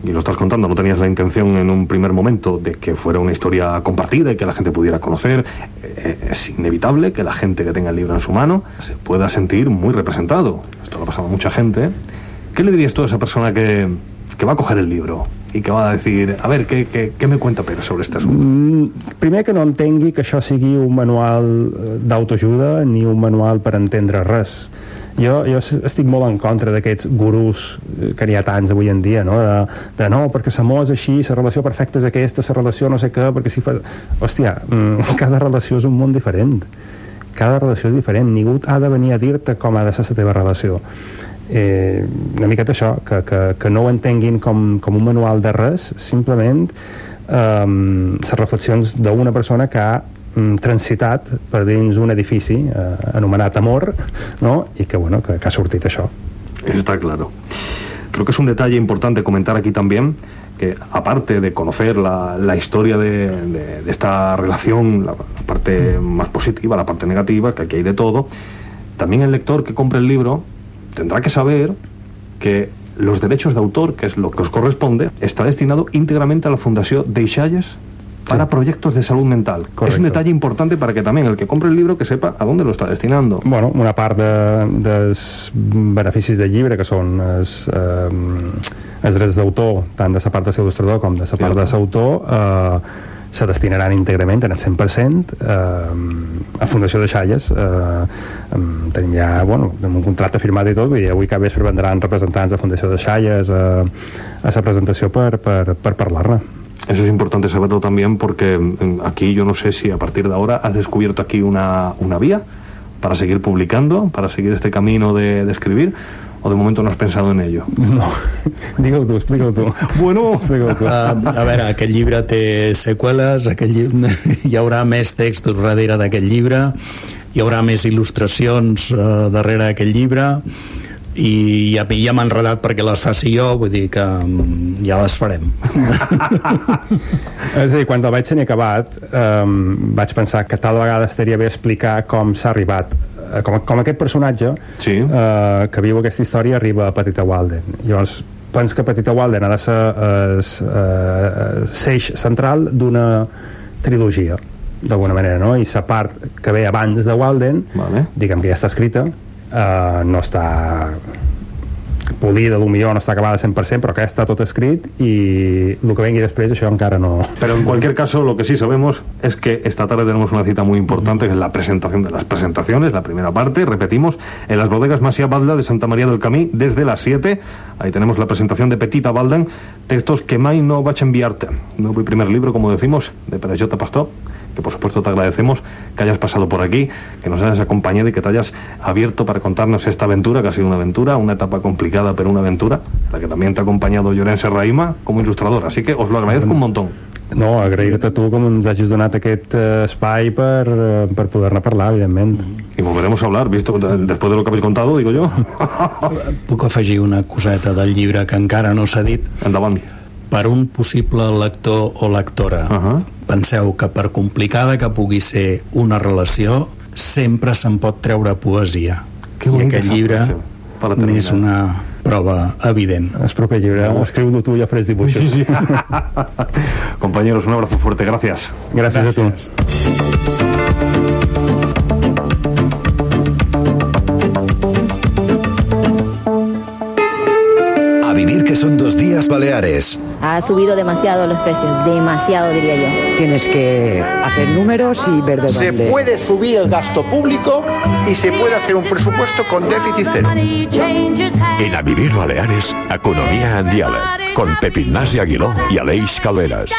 y lo estás contando, no tenías la intención en un primer momento de que fuera una historia compartida y que la gente pudiera conocer, es inevitable que la gente que tenga el libro en su mano se pueda sentir muy representado. Esto lo ha pasado a mucha gente. ¿Qué le dirías tú a esa persona que va a coger el libro i que va a decir, a ver, què me cuenta Pere sobre este assumpte? Primer, que no entengui que això sigui un manual d'autoajuda ni un manual per entendre res. Jo estic molt en contra d'aquests gurús que n'hi ha tants avui en dia, no? De no, perquè l'amor és així, la relació perfecta és aquesta, la relació no sé què, perquè si fa... Hòstia, cada relació és un món diferent. Cada relació és diferent. Ningú ha de venir a dir-te com ha de ser la teva relació. Una miqueta això, que no ho entenguin com un manual de res, simplement les reflexions d'una persona que ha transitat per dins un edifici anomenat amor, ¿no? Y que bueno, que ha sortit això. Está claro. Creo que es un detalle importante comentar aquí también, que aparte de conocer la historia de esta relación, la parte más positiva, la parte negativa, que aquí hay de todo, también el lector que compre el libro tendrá que saber que los derechos de autor, que es lo que os corresponde, está destinado íntegramente a la Fundació Deixalles para proyectos de salud mental. Correcto. Es un detalle importante para que también el que compre el libro que sepa a dónde lo está destinando. Bueno, una part dels beneficis del llibre, que són els drets d'autor, tant de la part de l'il·lustrador com de la part de l'autor, se destinaran íntegrament, en el 100%, a Fundació Deixalles. Tenim ja, bueno, un contracte firmat i tot, vull dir, avui cap vespre vendran representants de Fundació Deixalles a la presentació per parlar-ne. Eso es importante saberlo también, porque aquí yo no sé si a partir de ahora has descubierto aquí una vía para seguir publicando, para seguir este camino de escribir, o de momento no has pensado en ello. No, explica-ho tu. Bueno, a veure, aquest llibre té seqüeles, hi haurà més textos darrere d'aquest llibre, hi haurà més il·lustracions darrere d'aquest llibre, i ja m'ha enredat perquè les faci jo, vull dir que ja les farem. És a dir, quan el vaig tenir acabat vaig pensar que tal vegada estaria bé explicar com s'ha arribat, com aquest personatge que viu aquesta història arriba a Petita Walden. Llavors penso que Petita Walden ha de ser l'eix central d'una trilogia, d'alguna manera, no? I la part que ve abans de Walden, diguem que ja està escrita, no està polida, potser no està acabada 100%, però que està tot escrit, y lo que venga después això encara no. Pero en cualquier caso, lo que sí sabemos es que esta tarde tenemos una cita muy importante, que es la presentación de las presentaciones, la primera parte, repetimos, en las bodegas Masia Balda de Santa María del Camí, desde las 7. Ahí tenemos la presentación de Petita Walden, textos que mai no vaig enviarte. Nuevo y primer libro, como decimos, de Pere J. Pastor, que por supuesto te agradecemos que hayas pasado por aquí, que nos hayas acompañado y que te hayas abierto para contarnos esta aventura, que ha sido una aventura, una etapa complicada, pero una aventura, la que también te ha acompañado Llorenç Serrahima como ilustrador, así que os lo agradezco un montón. No, agrair-te a tu com ens hagis donat aquest espai per poder-ne parlar, evidentment. Y volveremos a hablar, visto después de lo que habéis contado, digo yo. Puc afegir una coseta del llibre que encara no s'ha dit? Endavant. Per un possible lector o lectora, penseu que per complicada que pugui ser una relació, sempre se'n pot treure poesia. I aquest llibre n'és una prova evident. El proper llibre, escriu-lo tu i ja faràs dibuixos. Sí. Compañeros, un abrazo fuerte, gracias. Gràcies a tu. A vivir que son 2 días Baleares. Ha subido demasiado los precios, demasiado diría yo. Tienes que hacer números y ver de dónde. Se puede subir el gasto público y se puede hacer un presupuesto con déficit cero. En A Vivir Baleares, Economía en Diàleg, con Pep Ignasi Aguiló y Aleix Calveras.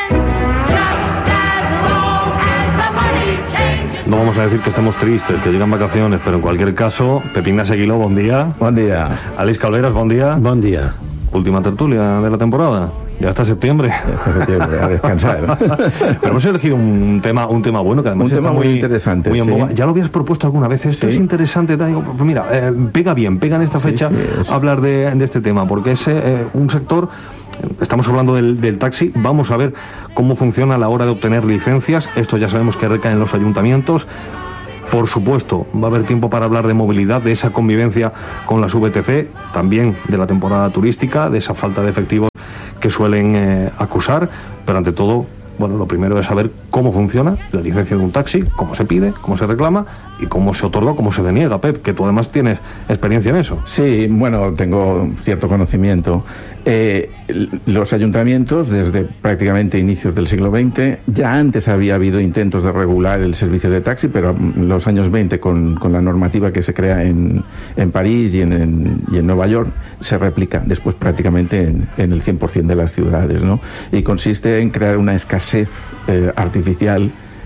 No vamos a decir que estemos tristes, que llegan vacaciones, pero en cualquier caso, Pep Ignasi Aguiló, bon dia. Bon dia. Aleix Calveras, bon dia. Bon dia. Última tertulia de la temporada. Ya está septiembre. A descansar. Pero hemos elegido un tema bueno, que además un tema está muy interesante. Muy en boga. Ya lo habías propuesto alguna vez. Esto es interesante. Te digo, pues mira, pega en esta fecha hablar de este tema, porque es un sector. Estamos hablando del taxi. Vamos a ver cómo funciona a la hora de obtener licencias. Esto ya sabemos que recae en los ayuntamientos. Por supuesto, va a haber tiempo para hablar de movilidad, de esa convivencia con las VTC, también de la temporada turística, de esa falta de efectivos que suelen acusar, pero ante todo, bueno, lo primero es saber cómo funciona la licencia de un taxi, cómo se pide, cómo se reclama y cómo se otorga, cómo se deniega. Pep, que tú además tienes experiencia en eso. Sí, bueno, tengo cierto conocimiento. Los ayuntamientos, desde prácticamente inicios del siglo XX, ya antes había habido intentos de regular el servicio de taxi, pero en los años 20, con la normativa que se crea en París y en Nueva York, se replica después prácticamente en el 100% de las ciudades, ¿no? Y consiste en crear una escasez artificial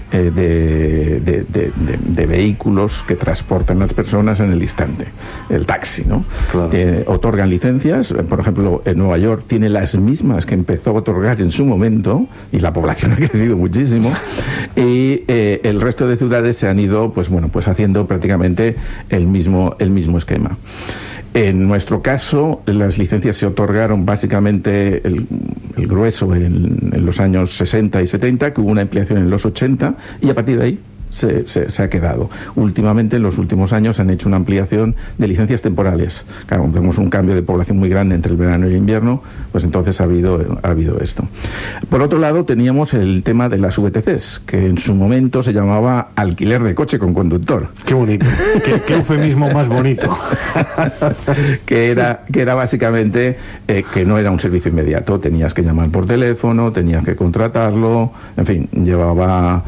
de vehículos que transportan a las personas en el instante, el taxi, ¿no? Claro. Otorgan licencias, por ejemplo, en Nueva York tiene las mismas que empezó a otorgar en su momento, y la población ha crecido muchísimo, y el resto de ciudades se han ido, pues haciendo prácticamente el mismo esquema. En nuestro caso, las licencias se otorgaron básicamente el grueso en los años 60 y 70, que hubo una ampliación en los 80, y a partir de ahí se ha quedado. Últimamente, en los últimos años, han hecho una ampliación de licencias temporales. Claro, vemos un cambio de población muy grande entre el verano y el invierno, pues entonces ha habido esto. Por otro lado, teníamos el tema de las VTCs, que en su momento se llamaba alquiler de coche con conductor. Qué bonito, qué eufemismo más bonito. que era básicamente que no era un servicio inmediato, tenías que llamar por teléfono, tenías que contratarlo, en fin, llevaba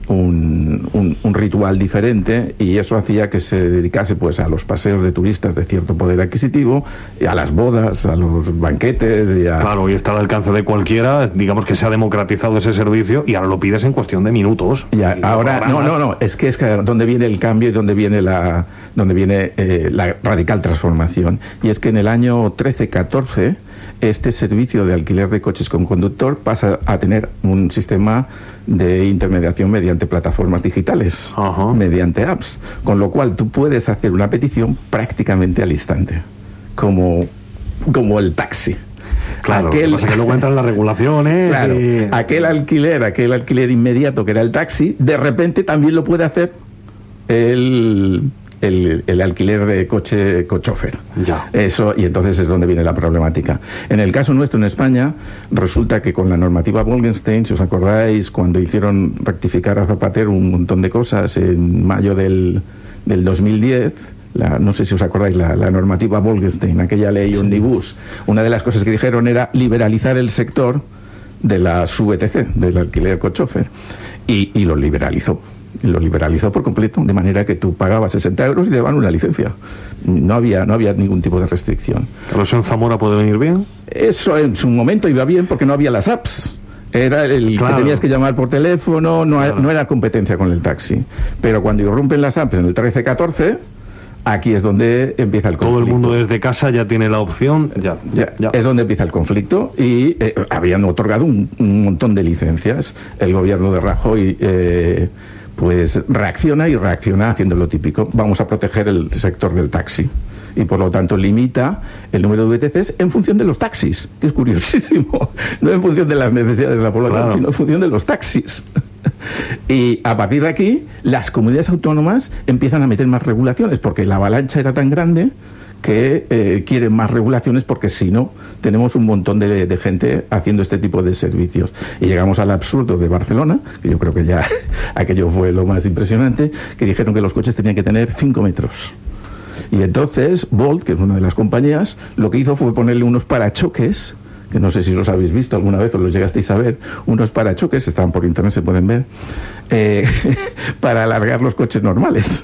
un ritual diferente, y eso hacía que se dedicase pues a los paseos de turistas de cierto poder adquisitivo, y a las bodas, a los banquetes y a... Claro, y está al alcance de cualquiera. Digamos que se ha democratizado ese servicio y ahora lo pides en cuestión de minutos. Ahora no, es que donde viene el cambio y donde viene la radical transformación, y es que en el año 13-14 este servicio de alquiler de coches con conductor pasa a tener un sistema de intermediación mediante plataformas digitales, mediante apps, con lo cual tú puedes hacer una petición prácticamente al instante, como el taxi. Claro, lo que pasa es que luego entran las regulaciones. Claro, aquel alquiler inmediato que era el taxi, de repente también lo puede hacer el alquiler de coche con chofer. Ya. Eso, y entonces es donde viene la problemática. En el caso nuestro en España, resulta que con la normativa Bolkestein, si os acordáis, cuando hicieron rectificar a Zapatero un montón de cosas en mayo del 2010, no sé si os acordáis, la normativa Bolkestein, aquella ley omnibus, una de las cosas que dijeron era liberalizar el sector de la VTC, del alquiler con chofer, y lo liberalizó. Lo liberalizó por completo, de manera que tú pagabas 60 euros y te daban una licencia. No había ningún tipo de restricción. ¿Pero eso en Zamora puede venir bien? Eso en su momento iba bien porque no había las apps. Era que tenías que llamar por teléfono, no era competencia con el taxi. Pero cuando irrumpen las apps en el 13-14, aquí es donde empieza el conflicto. Todo el mundo desde casa ya tiene la opción. Ya. Es donde empieza el conflicto, y habían otorgado un montón de licencias. El gobierno de Rajoy pues reacciona haciendo lo típico. Vamos a proteger el sector del taxi, y por lo tanto limita el número de VTCs en función de los taxis, que es curiosísimo, no en función de las necesidades de la población, sino en función de los taxis. Y a partir de aquí las comunidades autónomas empiezan a meter más regulaciones, porque la avalancha era tan grande que quieren más regulaciones, porque si no, tenemos un montón de gente haciendo este tipo de servicios. Y llegamos al absurdo de Barcelona, que yo creo que ya aquello fue lo más impresionante, que dijeron que los coches tenían que tener 5 metros. Y entonces Bolt, que es una de las compañías, lo que hizo fue ponerle unos parachoques, que no sé si los habéis visto alguna vez o los llegasteis a ver, unos parachoques, están por internet, se pueden ver, para alargar los coches normales.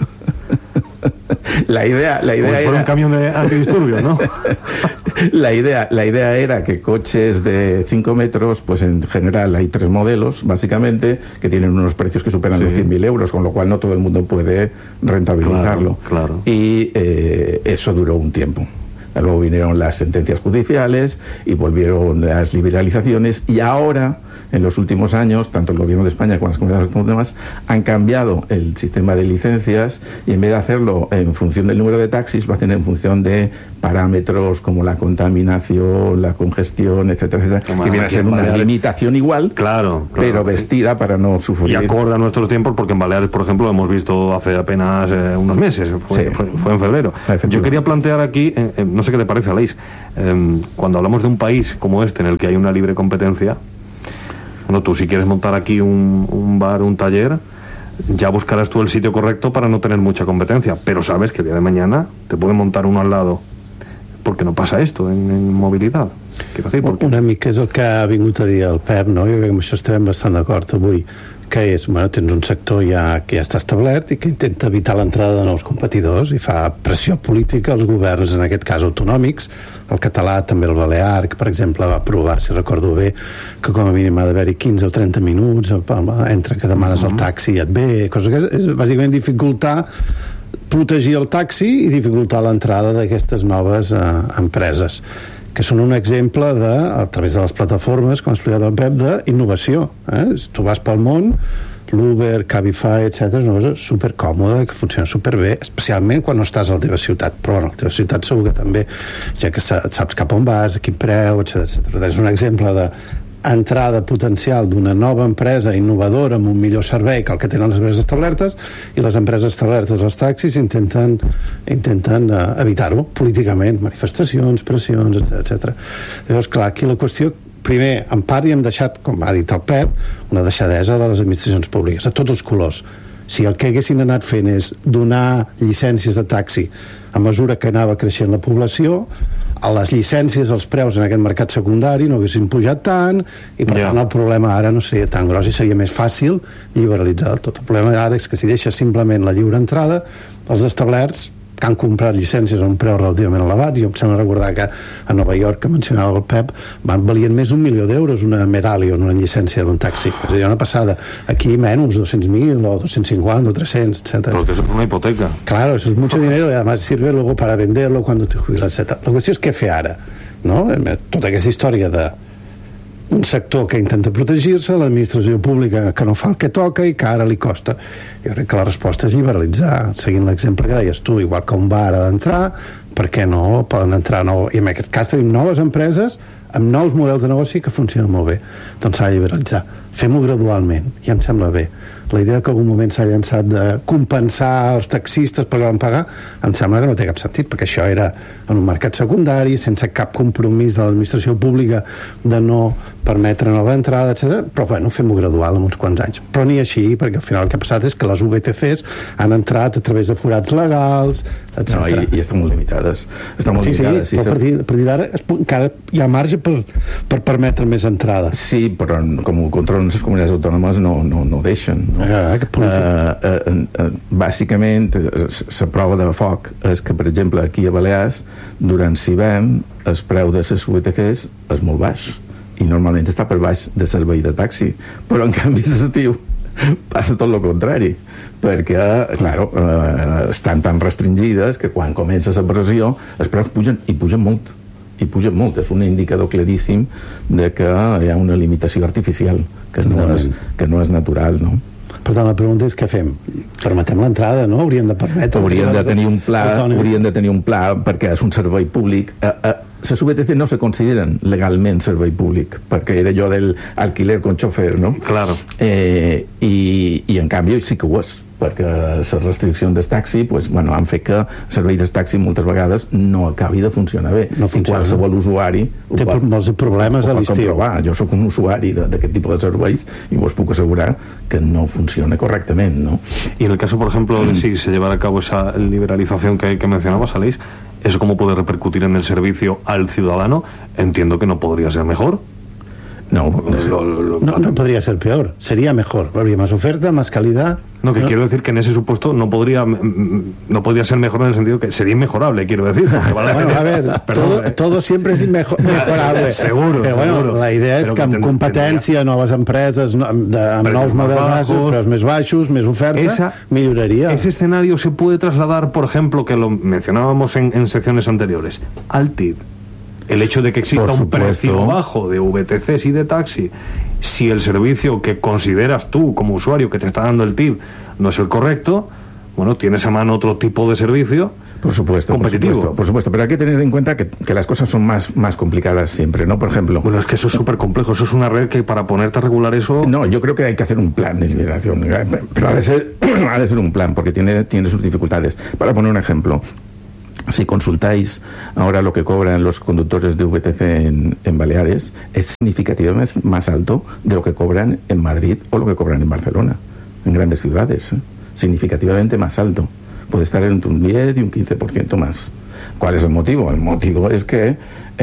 La idea era un camión de antidisturbios, ¿no? La idea era que coches de 5 metros, pues en general hay 3 modelos, básicamente, que tienen unos precios que superan los 100.000 euros, con lo cual no todo el mundo puede rentabilizarlo. Claro. Y eso duró un tiempo. Luego vinieron las sentencias judiciales y volvieron las liberalizaciones, y ahora, en los últimos años, tanto el gobierno de España como las comunidades autónomas han cambiado el sistema de licencias, y en vez de hacerlo en función del número de taxis, lo hacen en función de parámetros como la contaminación, la congestión, etcétera, que viene a ser una limitación igual, claro, pero vestida para no sufrir. Y acorde a nuestros tiempos, porque en Baleares, por ejemplo, lo hemos visto hace apenas unos meses, fue en febrero. Yo quería plantear aquí, no no sé qué te parece, Aleix, cuando hablamos de un país como este en el que hay una libre competencia, bueno, tú si quieres montar aquí un bar, un taller, ya buscarás tú el sitio correcto para no tener mucha competencia, pero sabes que el día de mañana te pueden montar uno al lado, porque no passa esto en mobilitat. Una mica és el que ha vingut a dir el Pep, no? Jo crec que amb això estarem bastant d'acord avui, que és, bueno, tens un sector que ja està establert i que intenta evitar l'entrada de nous competidors i fa pressió política als governs, en aquest cas autonòmics, el català, també el balear, que per exemple va aprovar, si recordo bé, que com a mínim ha d'haver-hi 15 o 30 minuts entre que demanes el taxi i et ve, cosa que és bàsicament dificultar, protegir el taxi i dificultar l'entrada d'aquestes noves empreses, que són un exemple a través de les plataformes, com ha explicat el Pep, d'innovació. Tu vas pel món, l'Uber, Cabify, etc. és una cosa supercòmoda, que funciona superbé, especialment quan no estàs a la teva ciutat, però bueno, a la teva ciutat segur que també, ja que saps cap on vas, a quin preu, etc. És un exemple d'entrada potencial d'una nova empresa innovadora amb un millor servei que el que tenen les empreses establertes, i les empreses establertes, els taxis, intenten evitar-ho políticament, manifestacions, pressions, etc. Llavors, clar, aquí la qüestió, primer, en part hi hem deixat, com ha dit el Pep, una deixadesa de les administracions públiques, a tots els colors. Si el que haguessin anat fent és donar llicències de taxi a mesura que anava creixent la població, a les llicències, els preus en aquest mercat secundari no haguessin pujat tant, i per tant el problema ara no seria tan gros i seria més fàcil liberalitzar del tot. El problema ara és que si deixa simplement la lliure entrada, els establerts que han comprat llicències a un preu relativament elevat, jo em sembla recordar que a Nova York, que mencionava el Pep, valien més d'1 milió d'euros una medallion, una llicència d'un taxi. És a dir, una passada. Aquí menys, 200.000 o 250 o 300, etc. Pero que eso es una hipoteca. Claro, eso es mucho dinero y además sirve luego para venderlo cuando te jubilas, etc. La qüestió és què fer ara, no? Tota aquesta història de un sector que intenta protegir-se, l'administració pública que no fa el que toca i que ara li costa. Jo crec que la resposta és liberalitzar, seguint l'exemple que deies tu, igual que un bar ha d'entrar, per què no poden entrar i en aquest cas tenim noves empreses amb nous models de negoci que funcionen molt bé. Doncs s'ha de liberalitzar. Fem-ho gradualment, ja em sembla bé. La idea que algun moment s'ha llançat de compensar els taxistes perquè van pagar, em sembla que no té cap sentit, perquè això era en un mercat secundari, sense cap compromís de l'administració pública de no permetre nova entrada, etc. Però bueno, fem-ho gradual en uns quants anys. Però ni així, perquè al final el que ha passat és que les VTCs han entrat a través de forats legals, etc. No, i estan molt limitades. Estan molt limitades. Sí, però a partir d'ara encara hi ha marge per permetre més entrada. Sí, però com ho controlen les comunitats autònomes no deixen. Bàsicament la prova de foc és que, per exemple, aquí a Balears durant l'hivern el preu de les VTCs és molt baix i normalment està per baix de servei de taxi, però en canvi a l'estiu passa tot el contrari, perquè estan tan restringides que quan comença la pressió els preus pugen i pugen molt. És un indicador claríssim de que hi ha una limitació artificial que no és natural, no? Per tant, la pregunta és què fem? Permetem l'entrada, no? Hauríem de permetre... Hauríem de tenir un pla perquè és un servei públic. Les VTC no se consideren legalment servei públic, perquè era allò del alquiler con chofer, no? Claro. I en canvi sí que ho és, perquè les restriccions del taxi han fet que el servei del taxi moltes vegades no acabi de funcionar bé. No funciona. I qualsevol usuari té molts problemes a l'estiu. Jo sóc un usuari d'aquest tipus de serveis i vos puc assegurar que no funciona correctament, ¿no? Y en el caso, por ejemplo, de si se llevara a cabo esa liberalización que mencionabas, Aleix, ¿eso cómo puede repercutir en el servicio al ciudadano? Entiendo que no podría ser mejor. No podría ser peor, sería mejor. Habría más oferta, más calidad. No, que quiero decir que en ese supuesto no podría ser mejor en el sentido que sería inmejorable, quiero decir. Bueno, a ver, todo siempre es mejorable. Seguro. Pero bueno, seguro. La idea és que amb competència, noves empreses, amb nous models, preus més baixos, més oferta, milloraría. Ese escenario se puede trasladar, por ejemplo, que lo mencionábamos en secciones anteriores, al TIB. El hecho de que exista un precio bajo de VTCs y de taxi, si el servicio que consideras tú como usuario que te está dando el TIB no es el correcto, bueno, tienes a mano otro tipo de servicio competitivo. Por supuesto, pero hay que tener en cuenta que las cosas son más complicadas siempre, ¿no? Por ejemplo... Bueno, es que eso es súper complejo, eso es una red que para ponerte a regular eso... No, yo creo que hay que hacer un plan de liberación, pero ha de ser un plan, porque tiene sus dificultades. Para poner un ejemplo, Si consultáis ahora lo que cobran los conductores de VTC en Baleares, es significativamente más alto de lo que cobran en Madrid o lo que cobran en Barcelona, en grandes ciudades. Significativamente más alto. Puede estar entre un 10 y un 15% más. ¿Cuál es el motivo? El motivo es que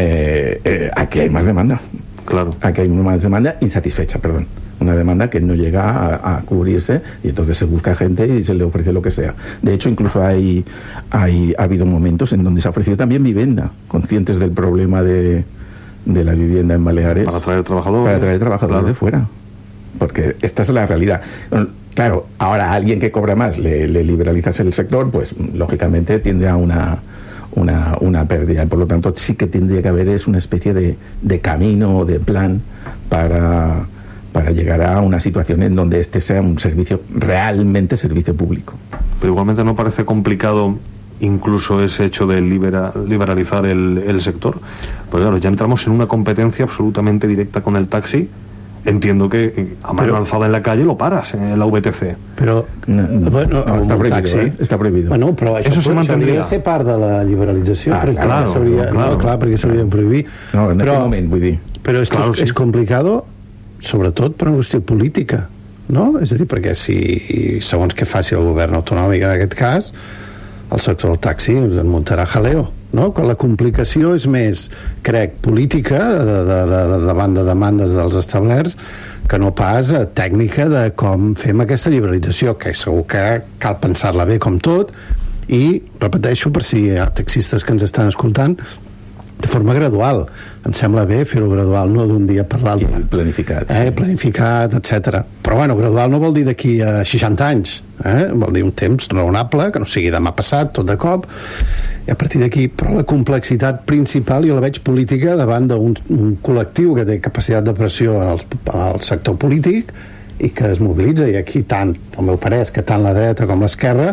aquí hay más demanda. Claro. Aquí hay más demanda insatisfecha, perdón. Una demanda que no llega a cubrirse y entonces se busca gente y se le ofrece lo que sea. De hecho, incluso ha habido momentos en donde se ha ofrecido también vivienda, conscientes del problema de la vivienda en Baleares. Para traer trabajadores. Claro. De fuera. Porque esta es la realidad. Claro, ahora alguien que cobra más le liberalizas el sector, pues lógicamente tiende a una pérdida. Y por lo tanto sí que tendría que haber una especie de camino o de plan para llegar a una situación en donde este sea un servicio, realmente servicio público. Pero igualmente no parece complicado incluso ese hecho de liberalizar el sector. Pues claro, ya entramos en una competencia absolutamente directa con el taxi. Entiendo que a mano alzada en la calle lo paras en la VTC. Però, bueno, està prohibido, taxi. Està prohibido. Bueno, però això s'hauria de ser part de la liberalització, perquè s'hauria de prohibir. No, en aquest moment, vull dir. Però és complicado, sobretot per una qüestió política, no? És a dir, perquè si segons què faci el govern autonòmic en aquest cas, el sector del taxi ens en muntarà jaleo, no? Quan la complicació és més, crec, política davant de demandes dels establerts que no pas tècnica de com fem aquesta liberalització, que segur que cal pensar-la bé com tot, i repeteixo per si hi ha taxistes que ens estan escoltant, de forma gradual. Em sembla bé fer-ho gradual, no d'un dia per l'altre. Planificat. Planificat, etc. Però bueno, gradual no vol dir d'aquí a 60 anys. Vol dir un temps raonable, que no sigui demà passat, tot de cop, i a partir d'aquí. Però la complexitat principal jo la veig política davant d'un col·lectiu que té capacitat de pressió al sector polític i que es mobilitza, i aquí tant, al meu parer, que tant la dreta com l'esquerra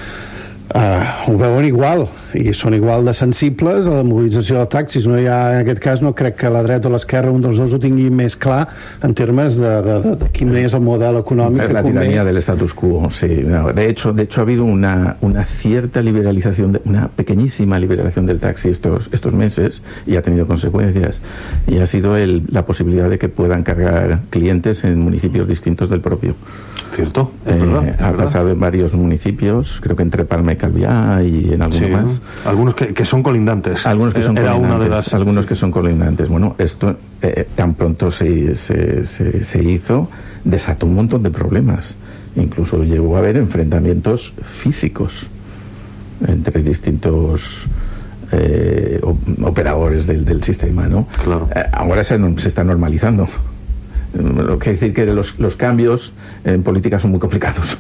ho veuen igual i són igual de sensibles a la mobilització de taxis. No hi ha, en aquest cas no crec que la dreta o l'esquerra, un dels dos ho tingui més clar en termes de quin és el model econòmic es que la tiranía del status quo, sí. No, de hecho ha habido una cierta liberalización, una pequeñísima liberación del taxi estos meses, y ha tenido consecuencias, y ha sido la posibilidad de que puedan cargar clientes en municipios distintos del propio. Cierto, es verdad. Ha pasado en varios municipios, creo que entre Palma y Calviá y en alguno más. Algunos que son colindantes. Algunos que son colindantes. Una de las, algunos que son colindantes. Bueno, esto tan pronto se hizo, desató un montón de problemas. Incluso llegó a haber enfrentamientos físicos entre distintos operadores del sistema, ¿no? Claro. Ahora se está normalizando. Lo que decir que los cambios en política son muy complicados,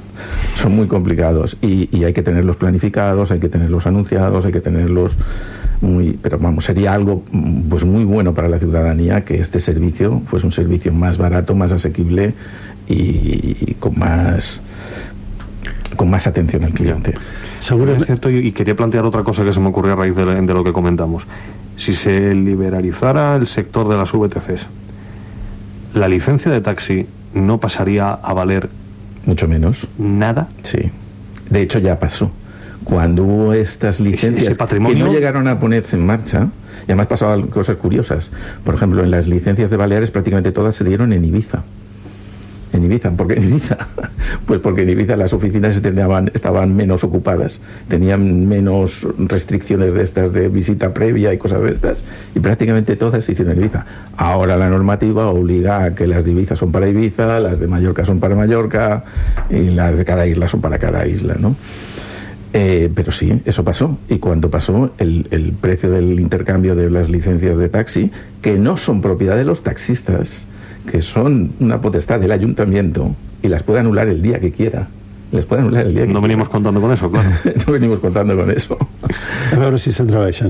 y hay que tenerlos planificados, hay que tenerlos anunciados, hay que tenerlos pero vamos, sería algo pues muy bueno para la ciudadanía que este servicio fuese un servicio más barato, más asequible y con más atención al cliente. Seguramente. Es cierto, y quería plantear otra cosa que se me ocurrió a raíz de lo que comentamos. Si se liberalizara el sector de las VTCs, la licencia de taxi no pasaría a valer mucho menos nada. Sí, de hecho ya pasó. Cuando hubo estas licencias que no llegaron a ponerse en marcha, y además pasaban cosas curiosas. Por ejemplo, en las licencias de Baleares prácticamente todas se dieron en Ibiza. ¿Por qué en Ibiza? Pues porque en Ibiza las oficinas estaban menos ocupadas, tenían menos restricciones de estas de visita previa y cosas de estas, y prácticamente todas se hicieron en Ibiza. Ahora la normativa obliga a que las de Ibiza son para Ibiza, las de Mallorca son para Mallorca, y las de cada isla son para cada isla, ¿no? Pero sí, eso pasó. Y cuando pasó, el precio del intercambio de las licencias de taxi, que no son propiedad de los taxistas, que son una potestad del ayuntamiento, y las puede anular el día que quiera. No venimos contando con eso, claro. No venimos contando con eso. A veure si s'atreveixen.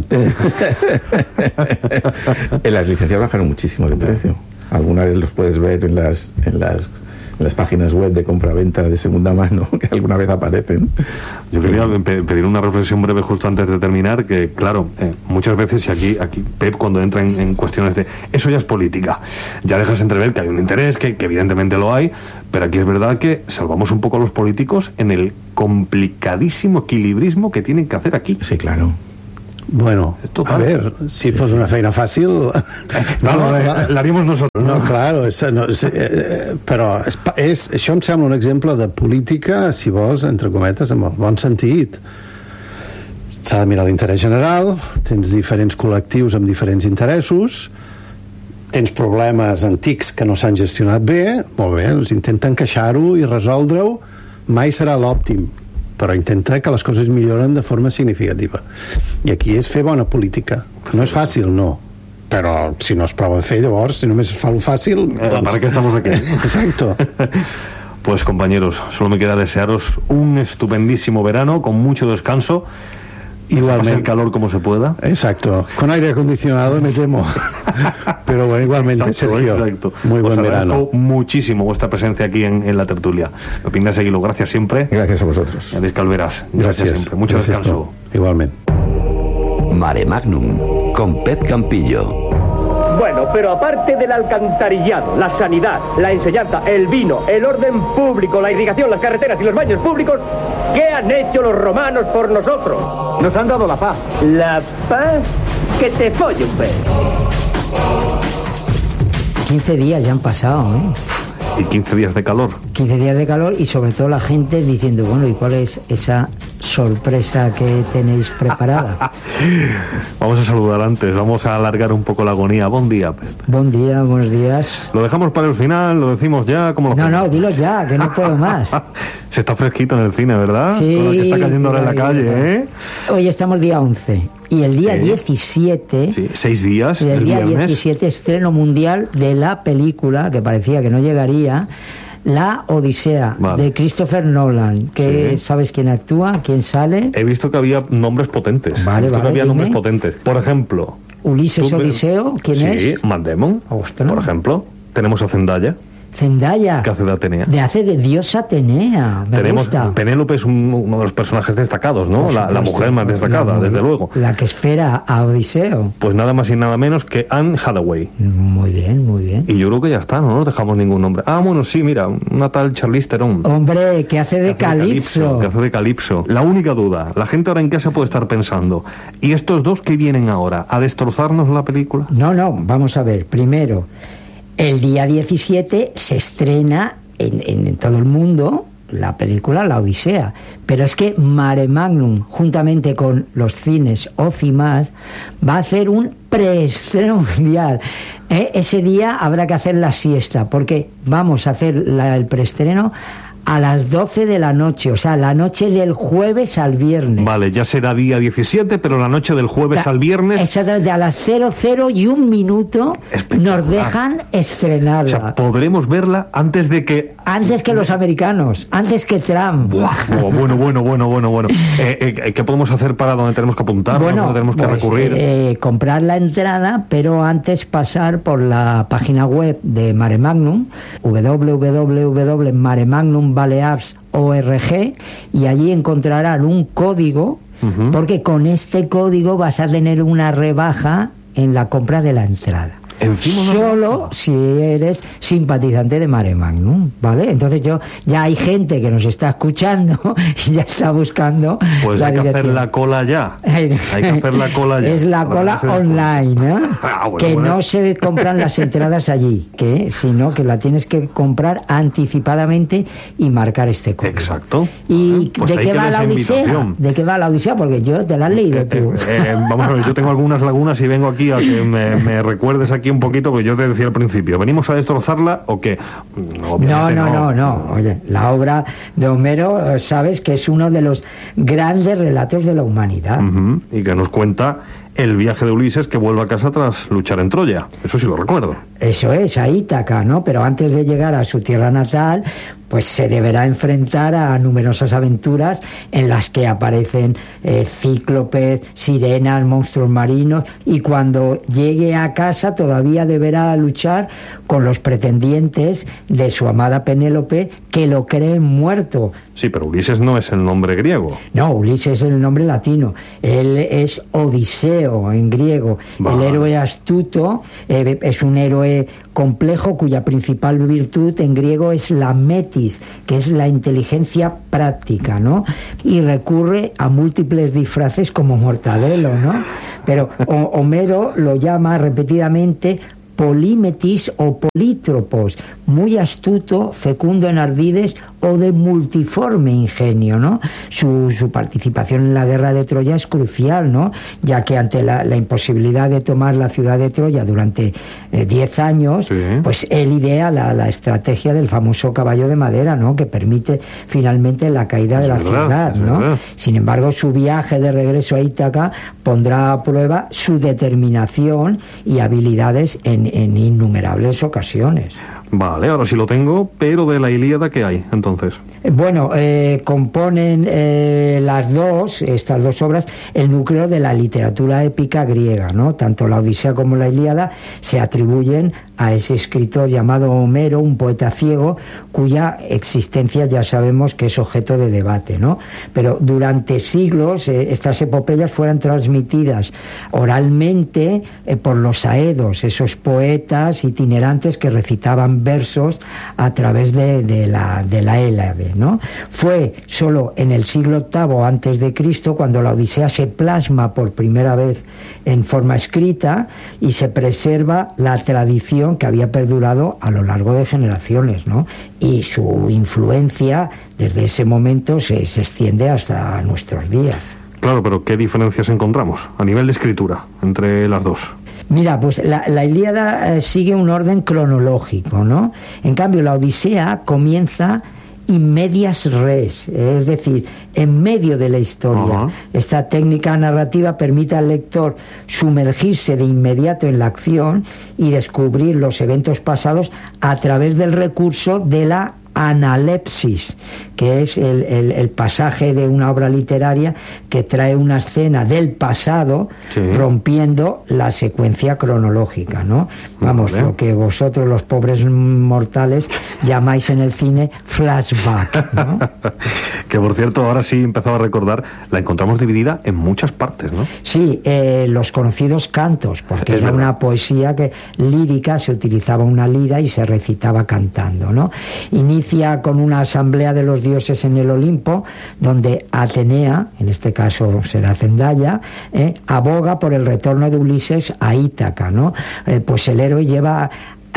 Las licencias bajaron muchísimo de precio. Algunas vez los puedes ver en las páginas web de compra-venta de segunda mano, que alguna vez aparecen. Yo quería pedir una reflexión breve justo antes de terminar, que claro, muchas veces, y aquí Pep, cuando entra en cuestiones de eso ya es política, ya dejas entrever que hay un interés, que evidentemente lo hay, pero aquí es verdad que salvamos un poco a los políticos en el complicadísimo equilibrismo que tienen que hacer aquí. Sí, claro. Bueno, a ver, si fos una feina fàcil... l'haríem nosaltres. No, claro, però això em sembla un exemple de política, si vols, entre cometes, en el bon sentit. S'ha de mirar l'interès general, tens diferents col·lectius amb diferents interessos, tens problemes antics que no s'han gestionat bé, molt bé, doncs intenta encaixar-ho i resoldre-ho, mai serà l'òptim, però intenta que les coses milloren de forma significativa. I aquí és fer bona política. No és fàcil, no. Però si no es prova a fer, llavors, si només es fa lo fàcil... ¿Para qué estamos aquí? Exacto. Pues compañeros, solo me queda desearos un estupendísimo verano, con mucho descanso. Igualmente. El calor como se pueda. Exacto. Con aire acondicionado, me temo. Pero bueno, igualmente, exacto, Sergio. Exacto. Muy buen verano. Muchísimo vuestra presencia aquí en la tertulia. Pepín Nasi Aguiló, gracias siempre. Gracias a vosotros. Alex Calveras, gracias siempre. Mucho descanso. Igualmente. Mare Magnum, con Pep Campillo. Bueno, pero aparte del alcantarillado, la sanidad, la enseñanza, el vino, el orden público, la irrigación, las carreteras y los baños públicos, ¿qué han hecho los romanos por nosotros? Nos han dado la paz. ¿La paz? Que te folle un pez. 15 días ya han pasado, ¿eh? Y 15 días de calor. 15 días de calor y sobre todo la gente diciendo, bueno, ¿y cuál es esa sorpresa que tenéis preparada? Vamos a saludar antes, vamos a alargar un poco la agonía. Buen día, Pep. Buen día, buenos días. ¿Lo dejamos para el final? ¿Lo decimos ya? ¿Cómo lo No, dilo ya, que no puedo más. Se está fresquito en el cine, ¿verdad? Sí. Con lo que está cayendo ahora en la calle, ¿eh? Hoy estamos día 11 y el día 17... Sí, 6 días, el día viernes. 17, estreno mundial de la película, que parecía que no llegaría... La Odisea, de Christopher Nolan, que ¿sabes quién actúa? ¿Quién sale? He visto que había nombres potentes. Nombres potentes. Por ejemplo... Ulises Odiseo, ¿quién es? Sí, Matt Damon, por ejemplo. Tenemos a Zendaya. Zendaya. Que hace de Atenea. Hace de diosa Atenea. Tenemos Penélope es uno de los personajes destacados, ¿no? La mujer más destacada, desde luego. La que espera a Odiseo. Pues nada más y nada menos que Anne Hathaway. Muy bien, muy bien. Y yo creo que ya está, no nos dejamos ningún nombre. Ah, bueno, sí, mira, una tal Charlize Theron. Hombre, que hace de Calipso. Que hace de Calipso. La única duda, la gente ahora en casa puede estar pensando, ¿y estos dos que vienen ahora? ¿A destrozarnos la película? No, vamos a ver. Primero, el día 17 se estrena en todo el mundo la película La Odisea, pero es que Mare Magnum, juntamente con los cines Ocimás, va a hacer un preestreno mundial. Ese día habrá que hacer la siesta, porque vamos a hacer el preestreno a las 12 de la noche, o sea, la noche del jueves al viernes. Vale, ya será día 17, pero la noche del jueves al viernes... Exactamente, a las 00:01 nos dejan estrenarla. O sea, podremos verla antes de que... Antes que los americanos, antes que Trump. Bueno. ¿Qué podemos hacer para donde tenemos que apuntar? ¿Dónde tenemos que recurrir? Comprar la entrada, pero antes pasar por la página web de Mare Magnum, www.maremagnum.org, y allí encontrarán un código, porque con este código vas a tener una rebaja en la compra de la entrada. Solo si eres simpatizante de Mare Magnum, ¿vale? Entonces ya hay gente que nos está escuchando y ya está buscando. Pues hay que hacer la cola ya. Hay que hacer la cola ya. Es la cola online, ¿eh? No se compran las entradas allí, sino que la tienes que comprar anticipadamente y marcar este código. Exacto. ¿Y de qué va la Odisea? ¿De qué va la Odisea? Porque yo te la has leído tú. Vamos a ver, yo tengo algunas lagunas y vengo aquí a que me recuerdes aquí un poquito, que yo te decía al principio, ¿venimos a destrozarla o qué? No. Oye, la obra de Homero, sabes que es uno de los grandes relatos de la humanidad. Y que nos cuenta el viaje de Ulises, que vuelve a casa tras luchar en Troya. Eso sí lo recuerdo. Eso es, a Ítaca, ¿no? Pero antes de llegar a su tierra natal, pues se deberá enfrentar a numerosas aventuras en las que aparecen cíclopes, sirenas, monstruos marinos, y cuando llegue a casa todavía deberá luchar con los pretendientes de su amada Penélope, que lo creen muerto. Sí, pero Ulises no es el nombre griego. No, Ulises es el nombre latino. Él es Odiseo. Ideo en griego. El héroe astuto es un héroe complejo cuya principal virtud en griego es la metis, que es la inteligencia práctica, ¿no? Y recurre a múltiples disfraces como Mortadelo, ¿no? Pero Homero lo llama repetidamente polímetis o polítropos, muy astuto, fecundo en ardides o de multiforme ingenio, ¿no? Su participación en la guerra de Troya es crucial, ¿no? Ya que ante la imposibilidad de tomar la ciudad de Troya durante 10 años, pues él idea la estrategia del famoso caballo de madera, ¿no? Que permite finalmente la caída de la ciudad, ¿no? Sin embargo, su viaje de regreso a Ítaca pondrá a prueba su determinación y habilidades en innumerables ocasiones. Vale, ahora sí lo tengo, pero de la Ilíada, ¿qué hay entonces? Bueno, componen estas dos obras el núcleo de la literatura épica griega, ¿no? Tanto la Odisea como la Ilíada se atribuyen a ese escritor llamado Homero, un poeta ciego, cuya existencia ya sabemos que es objeto de debate, ¿no? Pero durante siglos estas epopeyas fueron transmitidas oralmente por los aedos, esos poetas itinerantes que recitaban versos a través de la Hélade, ¿no? Fue solo en el siglo VIII antes de Cristo cuando la Odisea se plasma por primera vez en forma escrita y se preserva la tradición que había perdurado a lo largo de generaciones, ¿no? Y su influencia desde ese momento se extiende hasta nuestros días. Claro, pero ¿qué diferencias encontramos a nivel de escritura entre las dos? Mira, pues la Ilíada sigue un orden cronológico, ¿no? En cambio, la Odisea comienza in medias res, es decir, en medio de la historia. Esta técnica narrativa permite al lector sumergirse de inmediato en la acción y descubrir los eventos pasados a través del recurso de la analepsis, que es el pasaje de una obra literaria que trae una escena del pasado, rompiendo la secuencia cronológica, ¿no? Vamos, lo que vosotros los pobres mortales llamáis en el cine flashback, ¿no? Que por cierto, ahora sí he empezado a recordar, la encontramos dividida en muchas partes, ¿no? Sí, los conocidos cantos, porque era una poesía lírica, se utilizaba una lira y se recitaba cantando, ¿no? Inicia con una asamblea de los dioses en el Olimpo, donde Atenea, en este caso será Zendaya, aboga por el retorno de Ulises a Ítaca, ¿no? Pues el héroe lleva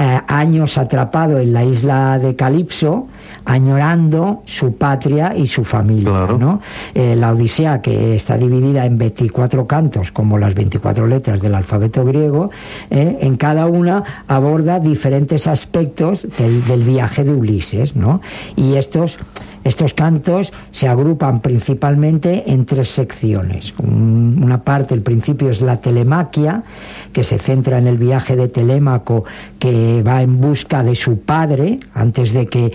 años atrapado en la isla de Calipso, añorando su patria y su familia, ¿no? La Odisea, que está dividida en 24 cantos, como las 24 letras del alfabeto griego, en cada una aborda diferentes aspectos del viaje de Ulises, ¿no? Y estos cantos se agrupan principalmente en 3 secciones. Una parte, el principio, es la telemaquia, que se centra en el viaje de Telémaco, que va en busca de su padre antes de que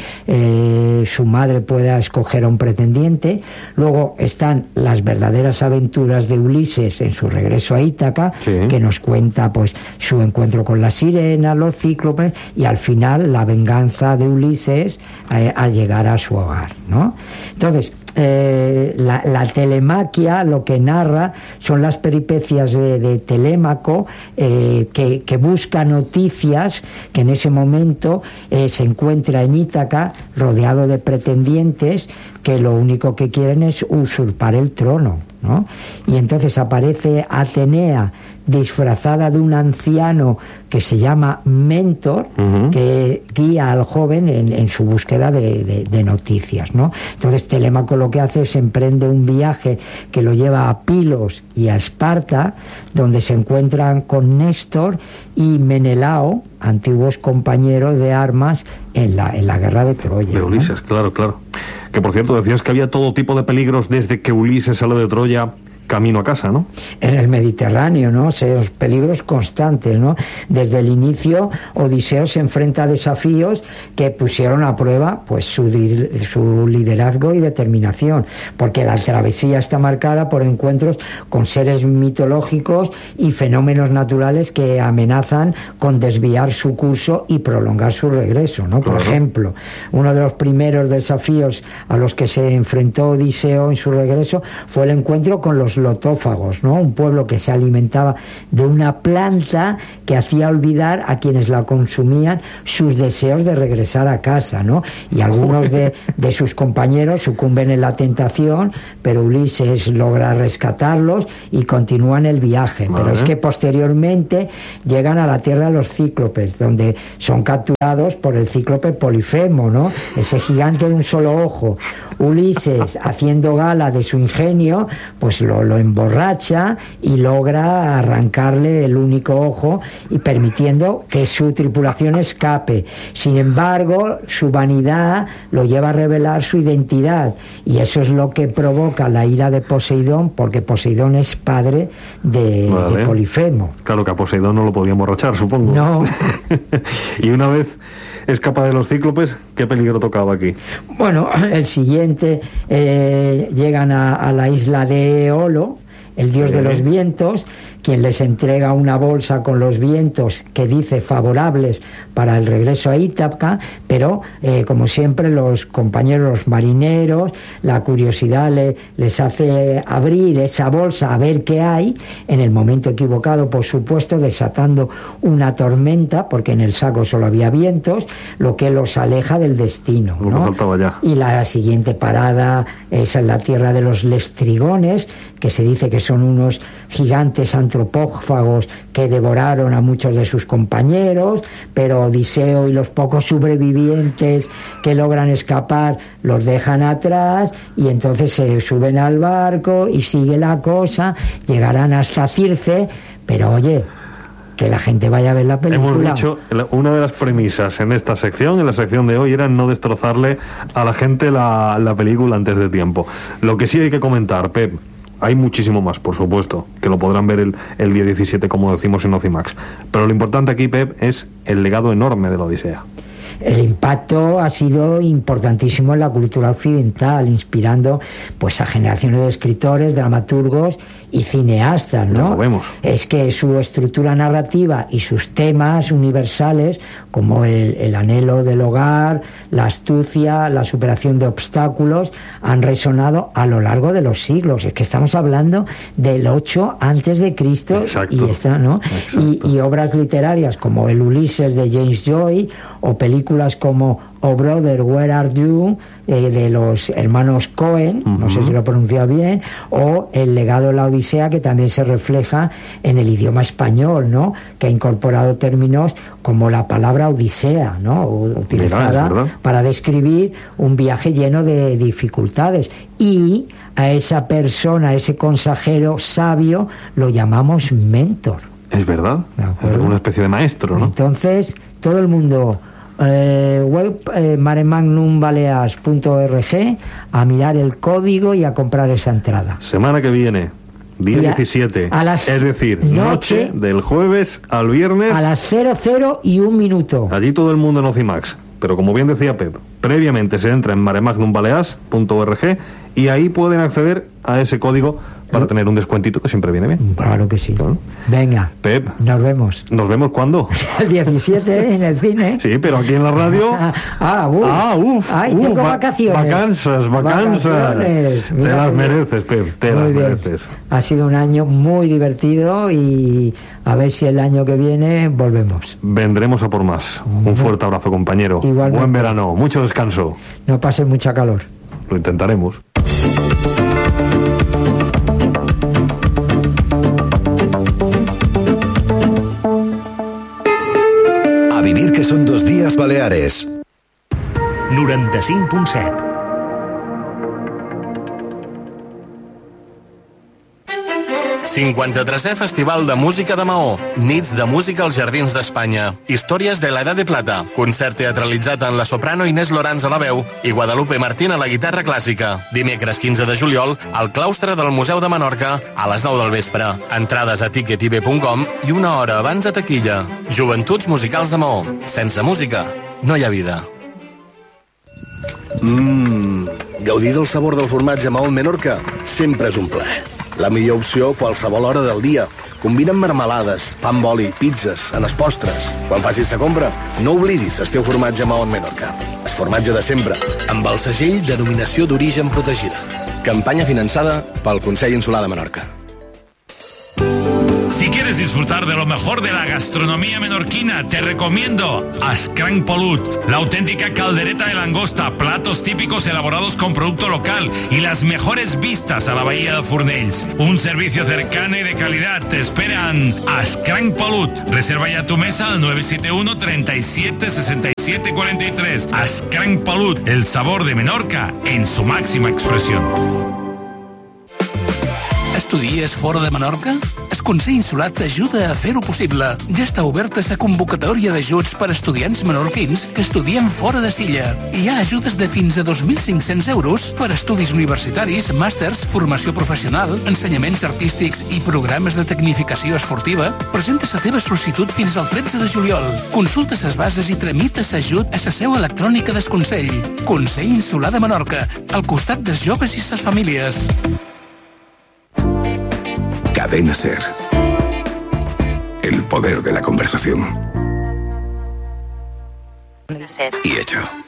su madre pueda escoger a un pretendiente. Luego están las verdaderas aventuras de Ulises en su regreso a Ítaca, que nos cuenta pues su encuentro con la sirena, los cíclopes, y al final la venganza de Ulises al llegar a su hogar, ¿no? Entonces, la telemaquia lo que narra son las peripecias de Telémaco, que busca noticias, que en ese momento se encuentra en Ítaca rodeado de pretendientes que lo único que quieren es usurpar el trono, ¿no? Y entonces aparece Atenea disfrazada de un anciano que se llama Mentor, que guía al joven en su búsqueda de noticias, ¿no? Entonces Telémaco lo que hace es emprende un viaje que lo lleva a Pilos y a Esparta, donde se encuentran con Néstor y Menelao, antiguos compañeros de armas en la guerra de Troya. De Ulises, ¿no? Claro. Que por cierto decías que había todo tipo de peligros desde que Ulises sale de Troya camino a casa, ¿no? En el Mediterráneo, ¿no? Los peligros constantes, ¿no? Desde el inicio, Odiseo se enfrenta a desafíos que pusieron a prueba, pues, su liderazgo y determinación, porque la travesía está marcada por encuentros con seres mitológicos y fenómenos naturales que amenazan con desviar su curso y prolongar su regreso, ¿no? Por ejemplo, uno de los primeros desafíos a los que se enfrentó Odiseo en su regreso fue el encuentro con los los lotófagos, ¿no? Un pueblo que se alimentaba de una planta que hacía olvidar a quienes la consumían sus deseos de regresar a casa, ¿no? Y algunos de sus compañeros sucumben en la tentación, pero Ulises logra rescatarlos y continúan el viaje. Pero es que posteriormente llegan a la tierra de los cíclopes, donde son capturados por el cíclope Polifemo, ¿no? Ese gigante de un solo ojo. Ulises, haciendo gala de su ingenio, pues lo emborracha y logra arrancarle el único ojo y permitiendo que su tripulación escape. Sin embargo, su vanidad lo lleva a revelar su identidad, y eso es lo que provoca la ira de Poseidón, porque Poseidón es padre de Polifemo. Claro que a Poseidón no lo podía emborrachar, supongo. No. Y una vez escapa de los cíclopes, ¿qué peligro tocaba aquí? Bueno, el siguiente, llegan a la isla de Eolo, el dios de los vientos, quien les entrega una bolsa con los vientos que dice favorables para el regreso a Ítaca, pero como siempre los compañeros, los marineros, la curiosidad les hace abrir esa bolsa a ver qué hay, en el momento equivocado, por supuesto, desatando una tormenta, porque en el saco solo había vientos, lo que los aleja del destino, ¿no? Lo que faltaba ya. Y la siguiente parada es en la tierra de los lestrigones, que se dice que son unos gigantes antropófagos que devoraron a muchos de sus compañeros, pero Odiseo y los pocos sobrevivientes que logran escapar los dejan atrás, y entonces se suben al barco y sigue la cosa, llegarán hasta Circe, pero oye, que la gente vaya a ver la película. Hemos dicho, una de las premisas en esta sección, en la sección de hoy, era no destrozarle a la gente la película antes de tiempo. Lo que sí hay que comentar, Pep, hay muchísimo más, por supuesto, que lo podrán ver el día 17, como decimos en Ocimax. Pero lo importante aquí, Pep, es el legado enorme de la Odisea. El impacto ha sido importantísimo en la cultura occidental, inspirando pues a generaciones de escritores, dramaturgos y cineastas, ¿no? Ya lo vemos. Es que su estructura narrativa y sus temas universales, como el anhelo del hogar, la astucia, la superación de obstáculos, han resonado a lo largo de los siglos. Es que estamos hablando del 8 antes de Cristo. Exacto. Y está, ¿no? Y obras literarias como el Ulises de James Joyce, o películas como Oh Brother, Where Are You, de los hermanos Coen, no sé si lo he pronunciado bien, o El legado de la Odisea, que también se refleja en el idioma español, ¿no? Que ha incorporado términos como la palabra Odisea, ¿no? Utilizada para describir un viaje lleno de dificultades. Y a esa persona, a ese consejero sabio, lo llamamos mentor. Es verdad, es una especie de maestro, ¿no? Entonces, todo el mundo... web maremagnumBalears.org, a mirar el código y a comprar esa entrada. Semana que viene, día 17, es decir, noche del jueves al viernes a las 00:01. Allí todo el mundo en Ocimax. Pero como bien decía Pep, previamente se entra en maremagnumBalears.org y ahí pueden acceder a ese código para tener un descuentito que siempre viene bien. Claro que sí. Claro. Venga, Pep, nos vemos. ¿Nos vemos cuándo? El 17 en el cine. Sí, pero aquí en la radio... Tengo vacaciones. Vacaciones. Te las mereces, Pep, te las mereces. Ha sido un año muy divertido y a ver si el año que viene volvemos. Vendremos a por más. Un fuerte abrazo, compañero. Igualmente. Buen verano, mucho descanso. No pase mucha calor. Lo intentaremos. A vivir que son 2 días Baleares. 95.7. ...53è Festival de Música de Maó... ...Nits de Música als Jardins d'Espanya... ...Històries de l'Edat de Plata... ...concert teatralitzat en la soprano Inés Loranz a la veu... ...i Guadalupe Martín a la guitarra clàssica... ...dimecres 15 de juliol... ...al claustre del Museu de Menorca... ...a les 9 del vespre... ...entrades a ticketibe.com... ...i una hora abans a taquilla... ...Joventuts Musicals de Maó... ...sense música no hi ha vida... Gaudir del sabor del formatge Maó en Menorca sempre és un plaer. La millor opció a qualsevol hora del dia. Combinen marmelades, pa amb oli, pizzas, en els postres. Quan facis la compra, no oblidis el teu formatge Maó en Menorca. El formatge de sempre, amb el segell Denominació d'Origen Protegida. Campanya finançada pel Consell Insular de Menorca. Si quieres disfrutar de lo mejor de la gastronomía menorquina, te recomiendo Ascranc Polut, la auténtica caldereta de langosta, platos típicos elaborados con producto local y las mejores vistas a la bahía de Fornells. Un servicio cercano y de calidad te esperan Ascranc Polut. Reserva ya tu mesa al 971 37 67 43. Ascranc Polut, el sabor de Menorca en su máxima expresión. Estudies fora de Menorca? El Consell Insular t'ajuda a fer-ho possible. Ja està oberta la convocatòria d'ajuts per a estudiants menorquins que estudien fora de Silla. Hi ha ajudes de fins a 2.500 euros per a estudis universitaris, màsters, formació professional, ensenyaments artístics i programes de tecnificació esportiva. Presenta la teva sol·licitud fins al 13 de juliol. Consulta les bases i tramita l'ajut a la seu electrònica del Consell. Consell Insular de Menorca, al costat dels joves i les famílies. Cadena SER. El poder de la conversación. Y hecho.